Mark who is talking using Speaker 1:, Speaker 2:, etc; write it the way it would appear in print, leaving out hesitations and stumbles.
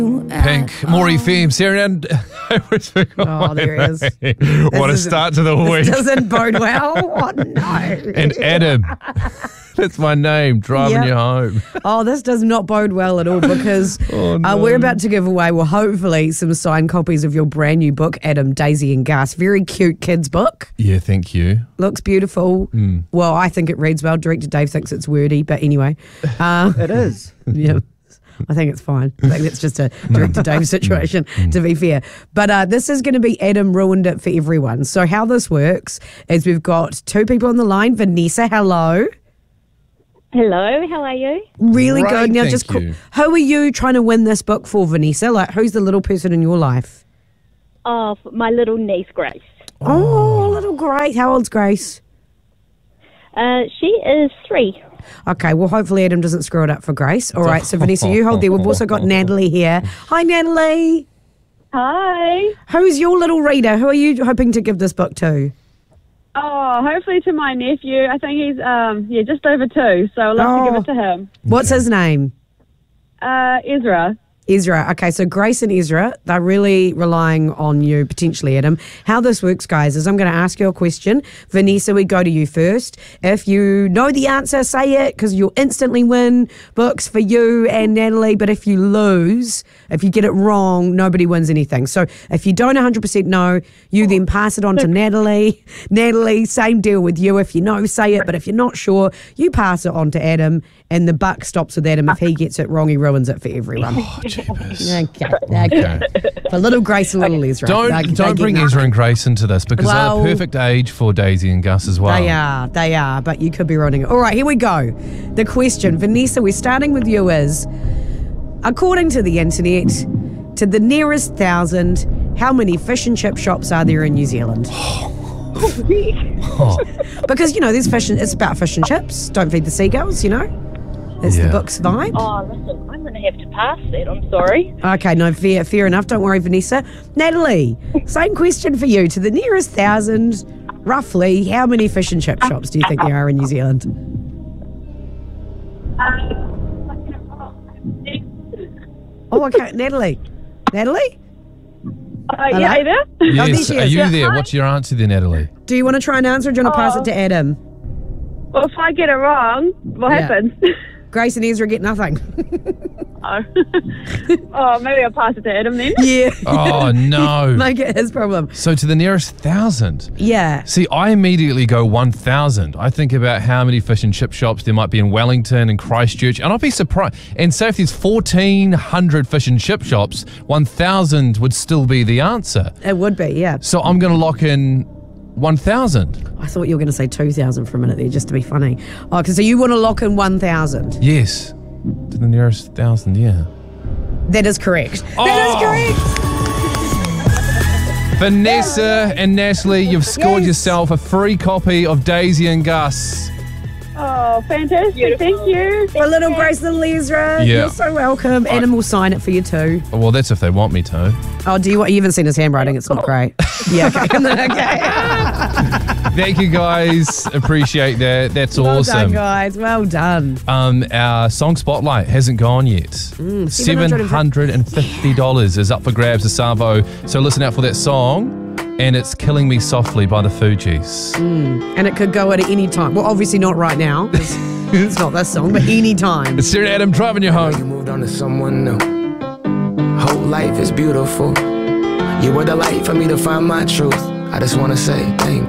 Speaker 1: Pink, Maury Feem, Serenade.
Speaker 2: Oh, there he is.
Speaker 1: What a start to the week.
Speaker 2: This doesn't bode well. Oh, no.
Speaker 1: And Adam. That's my name, driving you home.
Speaker 2: Oh, this does not bode well at all because we're about to give away, well, hopefully, some signed copies of your brand new book, Adam, Daisy and Gus. Very cute kids book.
Speaker 1: Yeah, thank you.
Speaker 2: Looks beautiful. Well, I think it reads well. Director Dave thinks it's wordy, but anyway.
Speaker 3: It is.
Speaker 2: Yeah. I think it's fine. I think it's just a Director Dave situation, to be fair. But this is going to be Adam Ruined It for Everyone. So how this works is we've got two people on the line. Vanessa, hello.
Speaker 4: Hello, how are you?
Speaker 2: Really
Speaker 1: Great,
Speaker 2: good. Now,
Speaker 1: thank
Speaker 2: just
Speaker 1: you.
Speaker 2: who are you trying to win this book for, Vanessa? Like, who's the little person in your life?
Speaker 4: Oh, my little niece, Grace.
Speaker 2: Oh, little Grace. How old's Grace?
Speaker 4: She is 3.
Speaker 2: Okay, well, hopefully Adam doesn't screw it up for Grace. All right, so Vanessa, you hold there. We've also got Natalie here. Hi, Natalie.
Speaker 4: Hi.
Speaker 2: Who's your little reader? Who are you hoping to give this book to?
Speaker 5: Oh, hopefully to my nephew. I think he's, just over 2, so I'd love to give it to him.
Speaker 2: What's his name?
Speaker 5: Ezra.
Speaker 2: Ezra. Okay, so Grace and Ezra, they're really relying on you, potentially, Adam. How this works, guys, is I'm going to ask you a question. Vanessa, we go to you first. If you know the answer, say it, because you'll instantly win books for you and Natalie. But if you lose, if you get it wrong, nobody wins anything. So if you don't 100% know, you then pass it on to Natalie. Natalie, same deal with you. If you know, say it. But if you're not sure, you pass it on to Adam, and the buck stops with Adam. If he gets it wrong, he ruins it for everyone.
Speaker 1: Oh, jeepers.
Speaker 2: Okay. For little Grace and little Ezra.
Speaker 1: Don't bring Ezra and Grace into this because they're the perfect age for Daisy and Gus as well.
Speaker 2: They are, but you could be ruining it. All right, here we go. The question, Vanessa, we're starting with you is, according to the internet, to the nearest 1,000, how many fish and chip shops are there in New Zealand? Because, there's fish, it's about fish and chips. Don't feed the seagulls, It's the book's vibe.
Speaker 4: Oh, listen, I'm going to have to pass that. I'm sorry.
Speaker 2: Okay, no, fair enough. Don't worry, Vanessa. Natalie, same question for you. To the nearest 1,000, roughly, how many fish and chip shops do you think there are in New Zealand? Oh, okay. Natalie?
Speaker 5: Yeah, are you there?
Speaker 1: Yes,
Speaker 2: there she
Speaker 1: are
Speaker 2: is.
Speaker 1: you there? What's your answer there, Natalie?
Speaker 2: Do you want to try and answer or do you want to pass it to Adam?
Speaker 5: Well, if I get it wrong, what happens?
Speaker 2: Grace and Ezra get nothing.
Speaker 5: Oh, maybe I'll pass it to Adam then.
Speaker 2: Yeah.
Speaker 1: Oh, no.
Speaker 2: Make it his problem.
Speaker 1: So to the nearest 1,000.
Speaker 2: Yeah.
Speaker 1: See, I immediately go 1,000. I think about how many fish and chip shops there might be in Wellington and Christchurch, and I'll be surprised. And so if there's 1,400 fish and chip shops, 1,000 would still be the answer.
Speaker 2: It would be, yeah.
Speaker 1: So I'm going to lock in 1,000.
Speaker 2: I thought you were going to say 2,000 for a minute there, just to be funny. Oh, because so you want to lock in 1,000?
Speaker 1: Yes. To the nearest 1,000, yeah.
Speaker 2: That is correct.
Speaker 1: Oh.
Speaker 2: That is correct.
Speaker 1: Vanessa and Natalie, you've scored yourself a free copy of Daisy and Gus.
Speaker 5: Oh, fantastic.
Speaker 4: Beautiful.
Speaker 5: Thank you.
Speaker 2: For little Grace, little Ezra.
Speaker 1: Yeah.
Speaker 2: You're so welcome. Adam will sign it for you too.
Speaker 1: Well, that's if they want me to.
Speaker 2: Oh, you haven't seen his handwriting? It's not great. Yeah, okay.
Speaker 1: Thank you, guys. Appreciate that. That's
Speaker 2: Well
Speaker 1: awesome.
Speaker 2: done, guys. Well done.
Speaker 1: Our song spotlight hasn't gone yet. $750 is up for grabs to Savo. So listen out for that song. And it's Killing Me Softly by the Fugees.
Speaker 2: And it could go at any time. Well, obviously not right now. It's not this song, but any time.
Speaker 1: It's Sarah Adam driving you home.
Speaker 6: You moved on to someone new. Whole life is beautiful. You were the light for me to find my truth. I just want to say thank you.